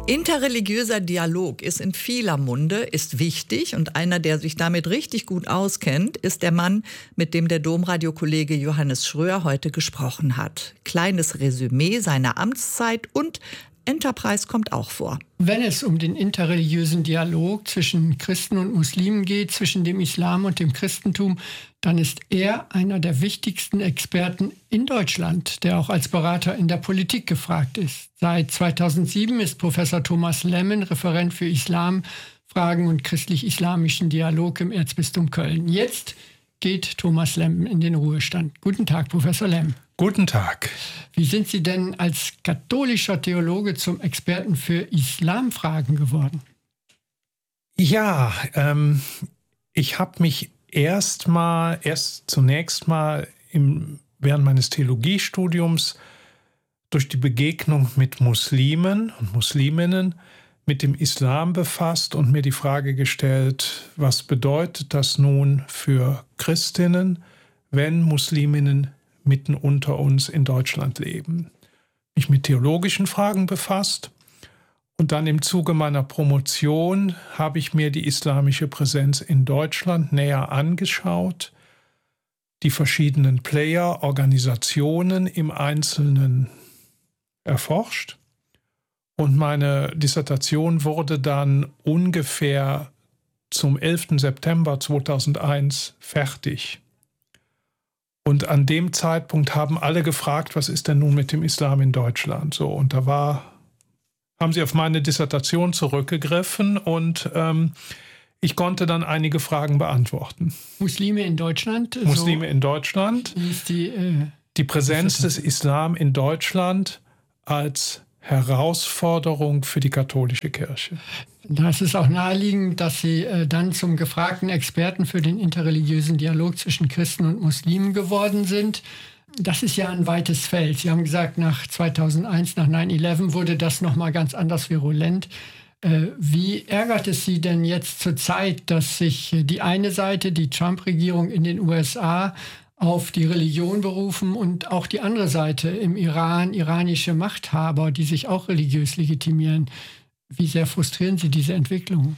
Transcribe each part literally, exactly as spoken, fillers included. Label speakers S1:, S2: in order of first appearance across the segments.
S1: Interreligiöser Dialog ist in vieler Munde, ist wichtig und einer, der sich damit richtig gut auskennt, ist der Mann, mit dem der Domradiokollege Johannes Schröer heute gesprochen hat. Kleines Resümee seiner Amtszeit und Enterprise kommt auch vor.
S2: Wenn es um den interreligiösen Dialog zwischen Christen und Muslimen geht, zwischen dem Islam und dem Christentum, dann ist er einer der wichtigsten Experten in Deutschland, der auch als Berater in der Politik gefragt ist. Seit zweitausendsieben ist Professor Thomas Lemmen Referent für Islamfragen und christlich-islamischen Dialog im Erzbistum Köln. Jetzt geht Thomas Lemmen in den Ruhestand. Guten Tag, Professor Lemmen.
S3: Guten Tag.
S2: Wie sind Sie denn als katholischer Theologe zum Experten für Islamfragen geworden?
S3: Ja, ähm, ich habe mich erst mal, erst zunächst mal im, während meines Theologiestudiums durch die Begegnung mit Muslimen und Musliminnen mit dem Islam befasst und mir die Frage gestellt, was bedeutet das nun für Christinnen, wenn Musliminnen mitten unter uns in Deutschland leben. Mich mit theologischen Fragen befasst und dann im Zuge meiner Promotion habe ich mir die islamische Präsenz in Deutschland näher angeschaut, die verschiedenen Player, Organisationen im Einzelnen erforscht und meine Dissertation wurde dann ungefähr zum elften September zweitausendeins fertig. Und an dem Zeitpunkt haben alle gefragt, was ist denn nun mit dem Islam in Deutschland? So, und da war, haben sie auf meine Dissertation zurückgegriffen und ähm, ich konnte dann einige Fragen beantworten.
S2: Muslime in Deutschland?
S3: Muslime
S2: so
S3: in Deutschland.
S2: Ist die, äh,
S3: die Präsenz des Islam in Deutschland als Herausforderung für die katholische Kirche.
S2: Da ist es auch naheliegend, dass Sie äh, dann zum gefragten Experten für den interreligiösen Dialog zwischen Christen und Muslimen geworden sind. Das ist ja ein weites Feld. Sie haben gesagt, nach zweitausendeins, nach neun elf wurde das nochmal ganz anders virulent. Äh, wie ärgert es Sie denn jetzt zur Zeit, dass sich die eine Seite, die Trump-Regierung in den U S A, auf die Religion berufen und auch die andere Seite im Iran, iranische Machthaber, die sich auch religiös legitimieren? Wie sehr frustrieren Sie diese Entwicklung?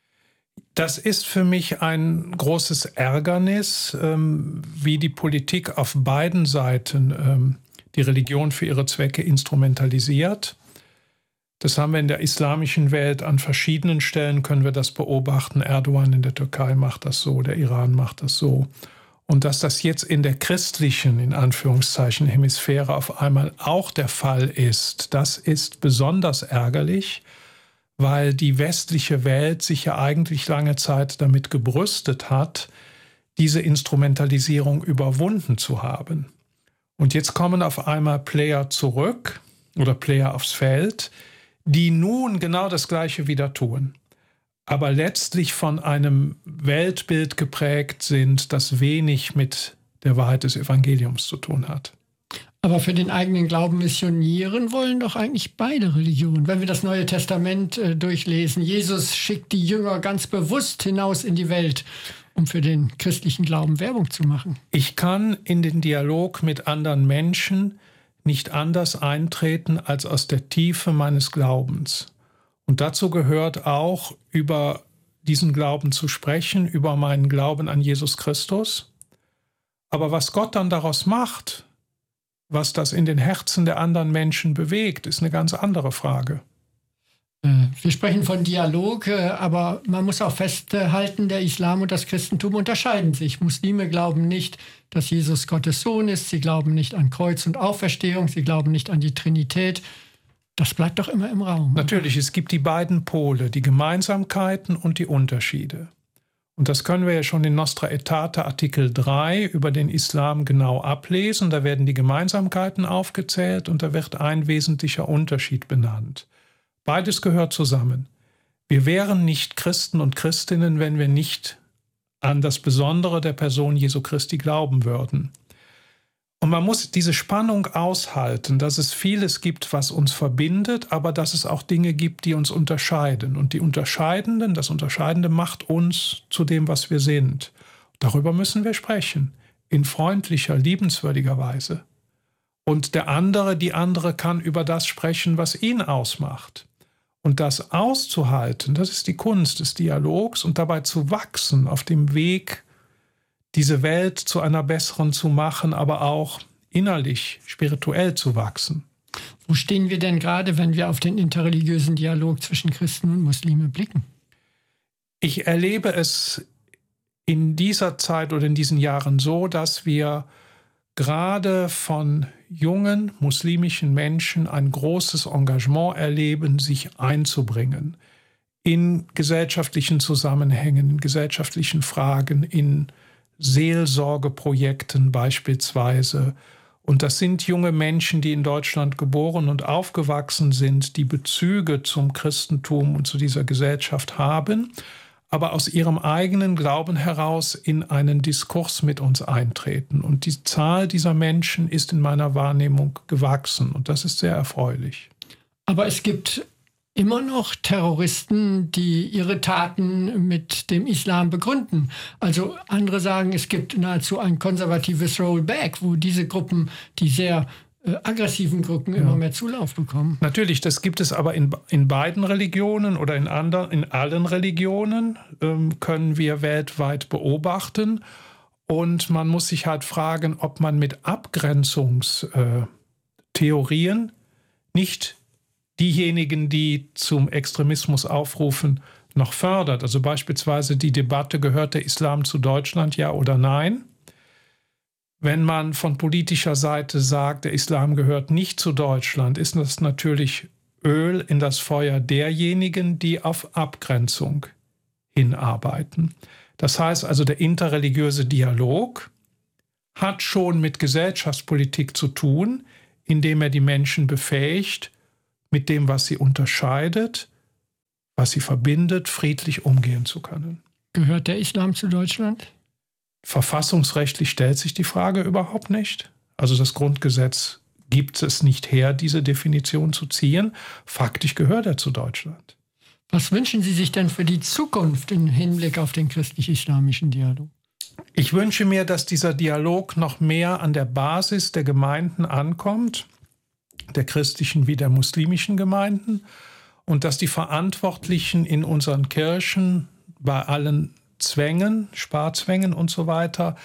S3: Das ist für mich ein großes Ärgernis, ähm, wie die Politik auf beiden Seiten ähm, die Religion für ihre Zwecke instrumentalisiert. Das haben wir in der islamischen Welt an verschiedenen Stellen, können wir das beobachten. Erdogan in der Türkei macht das so, der Iran macht das so. Und dass das jetzt in der christlichen, in Anführungszeichen, Hemisphäre auf einmal auch der Fall ist, das ist besonders ärgerlich, weil die westliche Welt sich ja eigentlich lange Zeit damit gebrüstet hat, diese Instrumentalisierung überwunden zu haben. Und jetzt kommen auf einmal Player zurück oder Player aufs Feld, die nun genau das Gleiche wieder tun, aber letztlich von einem Weltbild geprägt sind, das wenig mit der Wahrheit des Evangeliums zu tun hat.
S2: Aber für den eigenen Glauben missionieren wollen doch eigentlich beide Religionen. Wenn wir das Neue Testament äh, durchlesen, Jesus schickt die Jünger ganz bewusst hinaus in die Welt, um für den christlichen Glauben Werbung zu machen.
S3: Ich kann in den Dialog mit anderen Menschen nicht anders eintreten als aus der Tiefe meines Glaubens. Und dazu gehört auch, über diesen Glauben zu sprechen, über meinen Glauben an Jesus Christus. Aber was Gott dann daraus macht, was das in den Herzen der anderen Menschen bewegt, ist eine ganz andere Frage.
S2: Wir sprechen von Dialog, aber man muss auch festhalten, der Islam und das Christentum unterscheiden sich. Muslime glauben nicht, dass Jesus Gottes Sohn ist. Sie glauben nicht an Kreuz und Auferstehung. Sie glauben nicht an die Trinität. Das bleibt doch immer im Raum.
S3: Natürlich, es gibt die beiden Pole, die Gemeinsamkeiten und die Unterschiede. Und das können wir ja schon in Nostra Aetate Artikel drei über den Islam genau ablesen. Da werden die Gemeinsamkeiten aufgezählt und da wird ein wesentlicher Unterschied benannt. Beides gehört zusammen. Wir wären nicht Christen und Christinnen, wenn wir nicht an das Besondere der Person Jesu Christi glauben würden. Und man muss diese Spannung aushalten, dass es vieles gibt, was uns verbindet, aber dass es auch Dinge gibt, die uns unterscheiden. Und die Unterscheidenden, das Unterscheidende macht uns zu dem, was wir sind. Darüber müssen wir sprechen, in freundlicher, liebenswürdiger Weise. Und der andere, die andere kann über das sprechen, was ihn ausmacht. Und das auszuhalten, das ist die Kunst des Dialogs und dabei zu wachsen auf dem Weg, diese Welt zu einer besseren zu machen, aber auch innerlich, spirituell zu wachsen.
S2: Wo stehen wir denn gerade, wenn wir auf den interreligiösen Dialog zwischen Christen und Muslime blicken?
S3: Ich erlebe es in dieser Zeit oder in diesen Jahren so, dass wir gerade von jungen muslimischen Menschen ein großes Engagement erleben, sich einzubringen in gesellschaftlichen Zusammenhängen, in gesellschaftlichen Fragen, in Seelsorgeprojekten beispielsweise. Und das sind junge Menschen, die in Deutschland geboren und aufgewachsen sind, die Bezüge zum Christentum und zu dieser Gesellschaft haben, aber aus ihrem eigenen Glauben heraus in einen Diskurs mit uns eintreten. Und die Zahl dieser Menschen ist in meiner Wahrnehmung gewachsen und das ist sehr erfreulich.
S2: Aber es gibt immer noch Terroristen, die ihre Taten mit dem Islam begründen. Also andere sagen, es gibt nahezu ein konservatives Rollback, wo diese Gruppen, die sehr äh, aggressiven Gruppen, ja, immer mehr Zulauf bekommen.
S3: Natürlich, das gibt es aber in, in beiden Religionen oder in, anderen, in allen Religionen, ähm, können wir weltweit beobachten. Und man muss sich halt fragen, ob man mit Abgrenzungstheorien nicht diejenigen, die zum Extremismus aufrufen, noch fördert. Also beispielsweise die Debatte, gehört der Islam zu Deutschland, ja oder nein? Wenn man von politischer Seite sagt, der Islam gehört nicht zu Deutschland, ist das natürlich Öl in das Feuer derjenigen, die auf Abgrenzung hinarbeiten. Das heißt also, der interreligiöse Dialog hat schon mit Gesellschaftspolitik zu tun, indem er die Menschen befähigt, mit dem, was sie unterscheidet, was sie verbindet, friedlich umgehen zu können.
S2: Gehört der Islam zu Deutschland?
S3: Verfassungsrechtlich stellt sich die Frage überhaupt nicht. Also das Grundgesetz gibt es nicht her, diese Definition zu ziehen. Faktisch gehört er zu Deutschland.
S2: Was wünschen Sie sich denn für die Zukunft im Hinblick auf den christlich-islamischen Dialog?
S3: Ich wünsche mir, dass dieser Dialog noch mehr an der Basis der Gemeinden ankommt, der christlichen wie der muslimischen Gemeinden, und dass die Verantwortlichen in unseren Kirchen bei allen Zwängen, Sparzwängen und so weiter,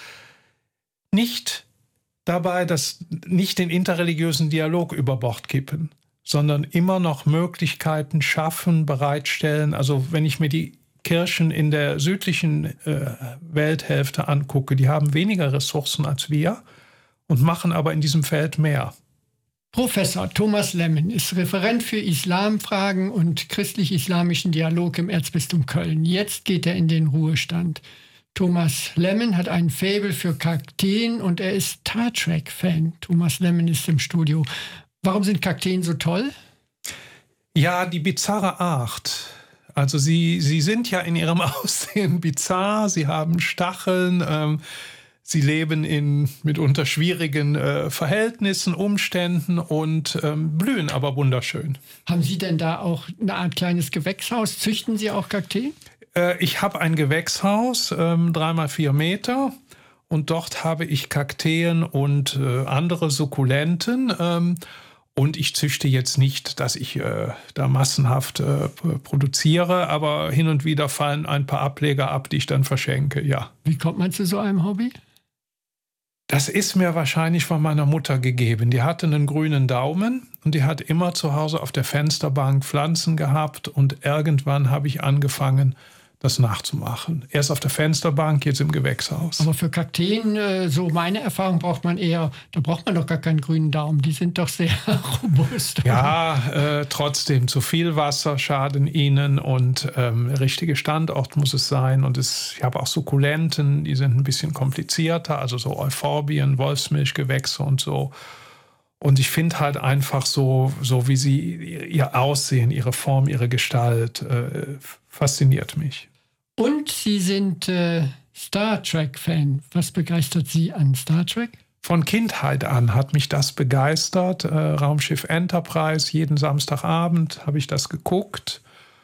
S3: nicht dabei, dass nicht den interreligiösen Dialog über Bord kippen, sondern immer noch Möglichkeiten schaffen, bereitstellen. Also wenn ich mir die Kirchen in der südlichen äh, Welthälfte angucke, die haben weniger Ressourcen als wir und machen aber in diesem Feld mehr.
S2: Professor Thomas Lemmen ist Referent für Islamfragen und christlich-islamischen Dialog im Erzbistum Köln. Jetzt geht er in den Ruhestand. Thomas Lemmen hat ein Faible für Kakteen und er ist Star Trek-Fan. Thomas Lemmen ist im Studio. Warum sind Kakteen so toll?
S3: Ja, die bizarre Art. Also sie, sie sind ja in ihrem Aussehen bizarr, sie haben Stacheln, ähm, sie leben in mitunter schwierigen äh, Verhältnissen, Umständen und ähm, blühen aber wunderschön.
S2: Haben Sie denn da auch eine Art kleines Gewächshaus? Züchten Sie auch Kakteen?
S3: Äh, ich habe ein Gewächshaus, ähm, dreimal vier Meter. Und dort habe ich Kakteen und äh, andere Sukkulenten. Ähm, und ich züchte jetzt nicht, dass ich äh, da massenhaft äh, produziere, aber hin und wieder fallen ein paar Ableger ab, die ich dann verschenke, ja.
S2: Wie kommt man zu so einem Hobby?
S3: Das ist mir wahrscheinlich von meiner Mutter gegeben. Die hatte einen grünen Daumen und die hat immer zu Hause auf der Fensterbank Pflanzen gehabt. Und irgendwann habe ich angefangen, das nachzumachen. Erst auf der Fensterbank, jetzt im Gewächshaus.
S2: Aber für Kakteen, so meine Erfahrung, braucht man eher, da braucht man doch gar keinen grünen Daumen. Die sind doch sehr robust.
S3: Ja, äh, trotzdem, zu viel Wasser schaden ihnen und ähm, der richtige Standort muss es sein. Und es, ich habe auch Sukkulenten, die sind ein bisschen komplizierter, also so Euphorbien, Wolfsmilchgewächse und so. Und ich finde halt einfach so, so wie sie ihr Aussehen, ihre Form, ihre Gestalt, äh, fasziniert mich.
S2: Und Sie sind äh, Star Trek-Fan. Was begeistert Sie an Star Trek?
S3: Von Kindheit an hat mich das begeistert. Äh, Raumschiff Enterprise, jeden Samstagabend habe ich das geguckt.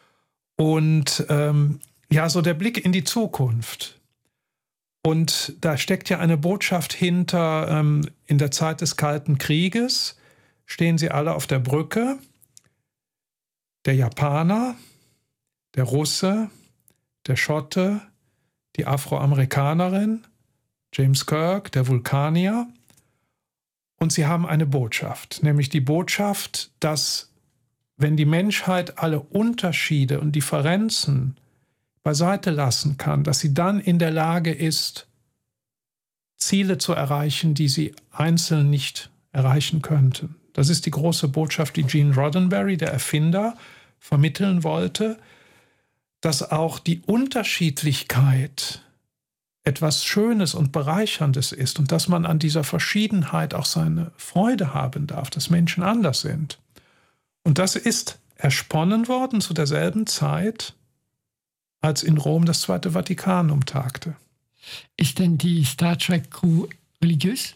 S3: Und ähm, ja, so der Blick in die Zukunft. Und da steckt ja eine Botschaft hinter. Ähm, in der Zeit des Kalten Krieges stehen sie alle auf der Brücke. der Japaner, der Russe, der Schotte, die Afroamerikanerin, James Kirk, der Vulkanier. Und sie haben eine Botschaft, nämlich die Botschaft, dass wenn die Menschheit alle Unterschiede und Differenzen beiseite lassen kann, dass sie dann in der Lage ist, Ziele zu erreichen, die sie einzeln nicht erreichen könnten. Das ist die große Botschaft, die Gene Roddenberry, der Erfinder, vermitteln wollte, dass auch die Unterschiedlichkeit etwas Schönes und Bereicherndes ist und dass man an dieser Verschiedenheit auch seine Freude haben darf, dass Menschen anders sind. Und das ist ersponnen worden zu derselben Zeit, als in Rom das Zweite Vatikanum tagte.
S2: Ist denn die Star Trek-Crew religiös?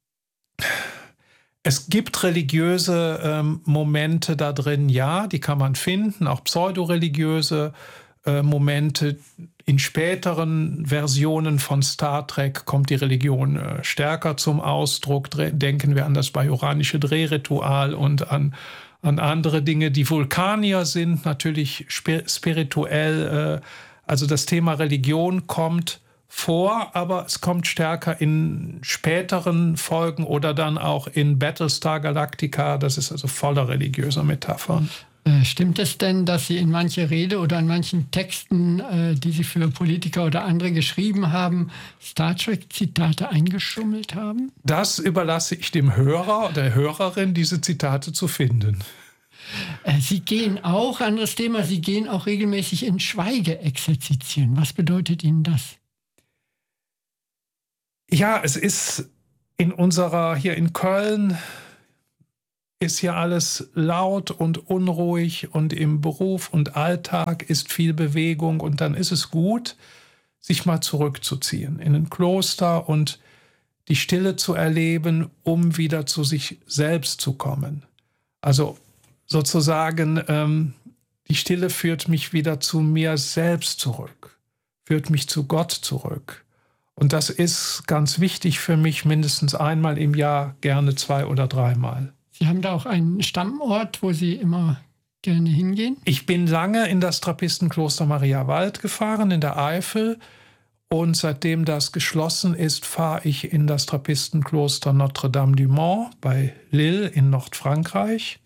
S3: Es gibt religiöse ähm, Momente da drin, ja, die kann man finden, auch pseudoreligiöse äh, Momente. In späteren Versionen von Star Trek kommt die Religion äh, stärker zum Ausdruck. Dre- denken wir an das bajoranische Drehritual und an, an andere Dinge. Die Vulkanier sind natürlich spir- spirituell, äh, also das Thema Religion kommt vor, aber es kommt stärker in späteren Folgen oder dann auch in Battlestar Galactica. Das ist also voller religiöser Metaphern.
S2: Äh, stimmt es denn, dass Sie in manche Rede oder in manchen Texten, äh, die Sie für Politiker oder andere geschrieben haben, Star Trek-Zitate eingeschummelt haben?
S3: Das überlasse ich dem Hörer oder der Hörerin, diese Zitate zu finden.
S2: Äh, Sie gehen auch, anderes Thema, Sie gehen auch regelmäßig in Schweigeexerzitien. Was bedeutet Ihnen das?
S3: Ja, es ist in unserer, hier in Köln, ist hier alles laut und unruhig und im Beruf und Alltag ist viel Bewegung und dann ist es gut, sich mal zurückzuziehen in ein Kloster und die Stille zu erleben, um wieder zu sich selbst zu kommen. Also sozusagen, ähm, die Stille führt mich wieder zu mir selbst zurück, führt mich zu Gott zurück. Und das ist ganz wichtig für mich, mindestens einmal im Jahr, gerne zwei oder dreimal.
S2: Sie haben da auch einen Stammort, wo Sie immer gerne hingehen?
S3: Ich bin lange in das Trappistenkloster Mariawald gefahren, in der Eifel. Und seitdem das geschlossen ist, fahre ich in das Trappistenkloster Notre-Dame-du-Mont bei Lille in Nordfrankreich.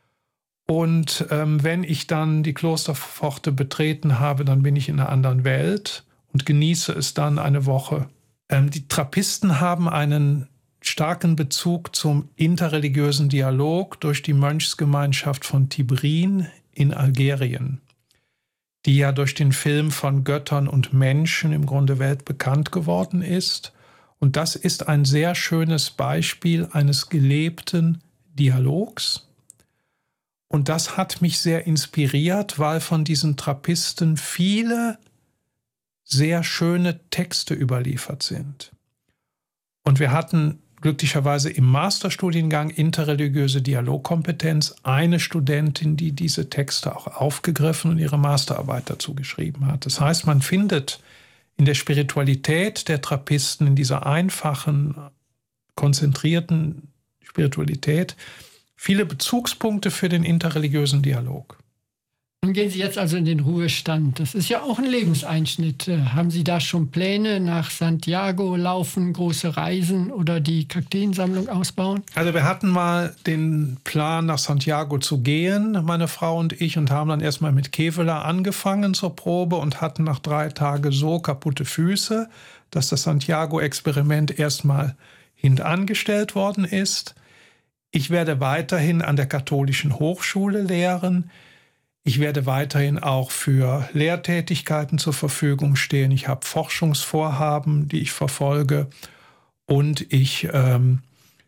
S3: Und ähm, wenn ich dann die Klosterpforte betreten habe, dann bin ich in einer anderen Welt und genieße es dann eine Woche. Ähm, die Trappisten haben einen starken Bezug zum interreligiösen Dialog durch die Mönchsgemeinschaft von Tibrin in Algerien, die ja durch den Film von Göttern und Menschen im Grunde weltbekannt geworden ist. Und das ist ein sehr schönes Beispiel eines gelebten Dialogs. Und das hat mich sehr inspiriert, weil von diesen Trappisten viele sehr schöne Texte überliefert sind. Und wir hatten glücklicherweise im Masterstudiengang interreligiöse Dialogkompetenz eine Studentin, die diese Texte auch aufgegriffen und ihre Masterarbeit dazu geschrieben hat. Das heißt, man findet in der Spiritualität der Trappisten, in dieser einfachen, konzentrierten Spiritualität, viele Bezugspunkte für den interreligiösen Dialog.
S2: Nun gehen Sie jetzt also in den Ruhestand. Das ist ja auch ein Lebenseinschnitt. Haben Sie da schon Pläne, nach Santiago laufen, große Reisen oder die Kakteensammlung ausbauen?
S3: Also wir hatten mal den Plan, nach Santiago zu gehen, meine Frau und ich, und haben dann erstmal mit Kevela angefangen zur Probe und hatten nach drei Tagen so kaputte Füße, dass das Santiago-Experiment erstmal hintangestellt worden ist. Ich werde weiterhin an der Katholischen Hochschule lehren. Ich werde weiterhin auch für Lehrtätigkeiten zur Verfügung stehen. Ich habe Forschungsvorhaben, die ich verfolge. Und ich, ähm,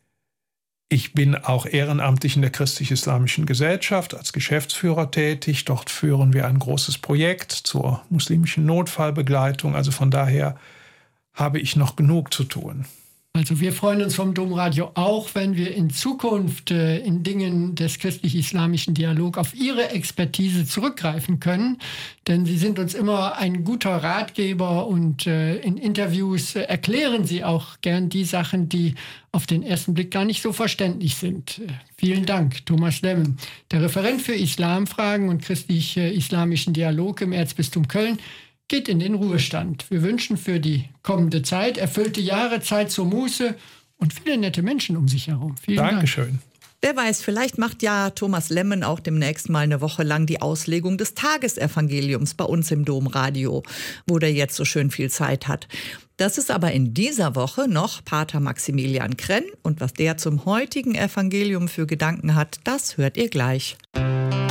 S3: ich bin auch ehrenamtlich in der Christlich-Islamischen Gesellschaft als Geschäftsführer tätig. Dort führen wir ein großes Projekt zur muslimischen Notfallbegleitung. Also von daher habe ich noch genug zu tun.
S2: Also wir freuen uns vom Domradio auch, wenn wir in Zukunft äh, in Dingen des christlich-islamischen Dialogs auf Ihre Expertise zurückgreifen können. Denn Sie sind uns immer ein guter Ratgeber und äh, in Interviews äh, erklären Sie auch gern die Sachen, die auf den ersten Blick gar nicht so verständlich sind. Äh, vielen Dank, Thomas Lemmen, der Referent für Islamfragen und christlich-islamischen Dialog im Erzbistum Köln, geht in den Ruhestand. Wir wünschen für die kommende Zeit erfüllte Jahre, Zeit zur Muße und viele nette Menschen um sich herum. Vielen
S3: Dankeschön.
S2: Dank.
S1: Wer weiß, vielleicht macht ja Thomas Lemmen auch demnächst mal eine Woche lang die Auslegung des Tagesevangeliums bei uns im Domradio, wo der jetzt so schön viel Zeit hat. Das ist aber in dieser Woche noch Pater Maximilian Krenn. Und was der zum heutigen Evangelium für Gedanken hat, das hört ihr gleich.